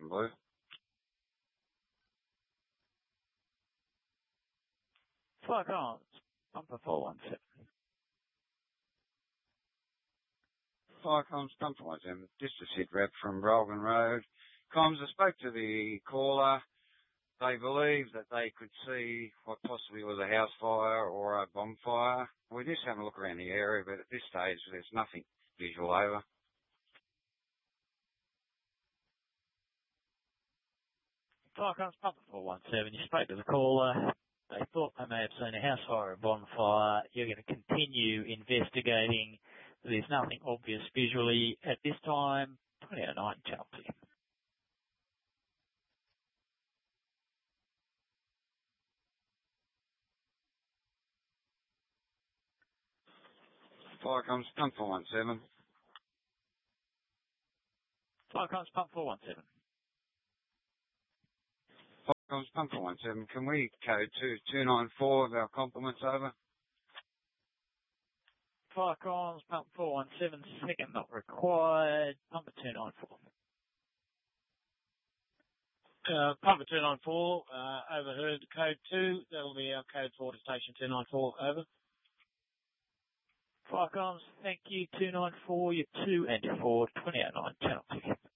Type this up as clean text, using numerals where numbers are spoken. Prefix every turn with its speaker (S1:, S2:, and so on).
S1: Blue.
S2: Fire comms, Pumper 417.
S1: Fire comms, Pumper 417. This is Sid Rep from Brogan Road. Comms, I spoke to the caller. They believe that they could see what possibly was a house fire or a bonfire. We just have a look around the area, but at this stage there's nothing visual over.
S2: Fire comms, Pumper 417. You spoke to the caller. They thought they may have seen a house fire or a bonfire. You're going to continue investigating. There's nothing obvious visually at this time. 2009 Chelsea.
S1: Fire comms, Pump 417.
S2: Fire comms, Pump 417.
S1: Fire comms, Pump 417. Can we code to 294 of our compliments over?
S2: Fire comms, Pump 417, second not required, Pumper 294.
S3: Pumper 294, overheard code 2, that'll be our code 4 to station 294, over.
S2: Fire comms, thank you, 294, you're 2 and 4, 2009 channel 6.